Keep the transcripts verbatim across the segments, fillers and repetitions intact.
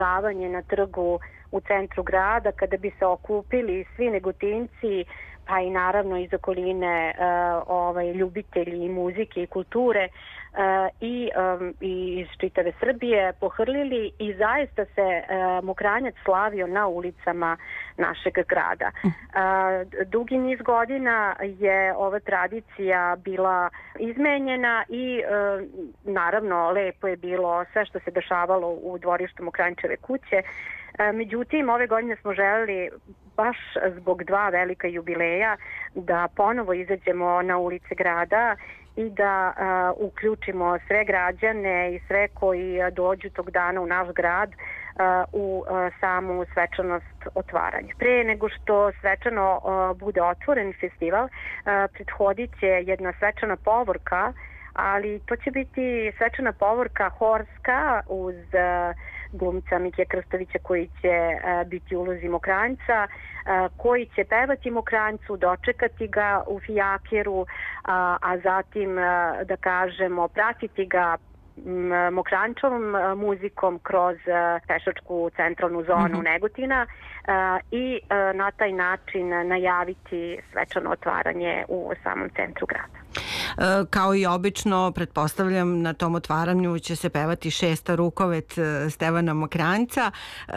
davanje na trgu u centru grada kada bi se okupili svi Negotinci, pa i naravno iz okoline uh, ovaj, ljubitelji muzike i kulture uh, i, um, i iz čitave Srbije pohrlili i zaista se uh, Mokranjac slavio na ulicama našeg grada. Uh, dugi niz godina je ova tradicija bila izmenjena i uh, naravno lepo je bilo sve što se dešavalo u dvorištu Mokranjčeve kuće. Međutim, ove godine smo želeli baš zbog dva velika jubileja da ponovo izađemo na ulice grada i da uh, uključimo sve građane i sve koji dođu tog dana u naš grad uh, u uh, samu svečanost otvaranja. Pre nego što svečano uh, bude otvoren festival, uh, prethodit će jedna svečana povorka, ali to će biti svečana povorka horska uz uh, glumca Mikija Krstovića koji će uh, biti u ulozi Mokranjca, uh, koji će pevati Mokranjcu, dočekati ga u fijakeru, uh, a zatim, uh, da kažemo, pratiti ga Mokranjčovom muzikom kroz pešačku centralnu zonu mm-hmm. Negotina uh, i uh, na taj način najaviti svečano otvaranje u samom centru grada. E, kao i obično, pretpostavljam, na tom otvaranju će se pevati Šesta rukovet Stevana Mokranjca. E,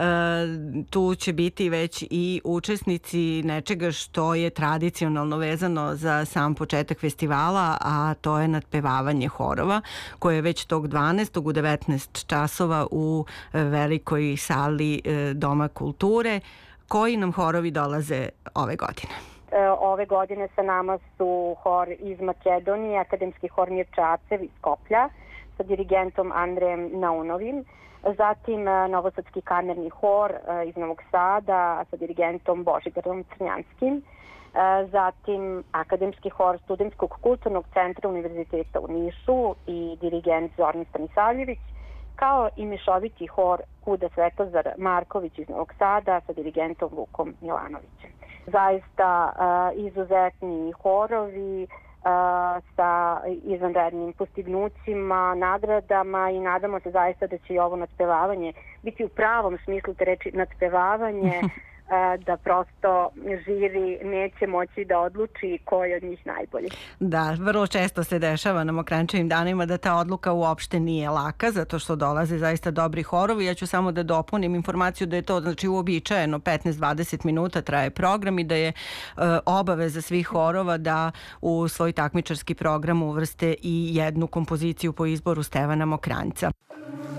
tu će biti već i učesnici nečega što je tradicionalno vezano za sam početak festivala, a to je nadpevavanje horova, koje je već tog dvanaestog u devetnaest časova u velikoj sali Doma kulture. Koji nam horovi dolaze ove godine? Ove godine sa nama su hor iz Makedonije, Akademski hor Mirčacev iz Skoplja sa dirigentom Andrejem Naunovim, zatim Novosadski kamerni hor iz Novog Sada sa dirigentom Božidarom Crnjanskim, zatim Akademski hor Studentskog kulturnog centra Univerziteta u Nišu i dirigent Zoran Stanisavljević, kao i mešoviti hor Kuda Svetozar Marković iz Novog Sada sa dirigentom Vukom Milanovićem. Zaista uh, izuzetni horovi uh, sa izvanrednim postignućima, nagradama i nadamo se zaista da će i ovo nadpevavanje biti u pravom smislu te reči nadpevavanje, da prosto žiri neće moći da odluči ko je od njih najbolji. Da, vrlo često se dešava na Mokranjčevim danima da ta odluka uopšte nije laka, zato što dolaze zaista dobri horovi. Ja ću samo da dopunim informaciju da je to znači uobičajeno petnaest do dvadeset minuta traje program i da je e, obaveza svih horova da u svoj takmičarski program uvrste i jednu kompoziciju po izboru Stevana Mokranjca.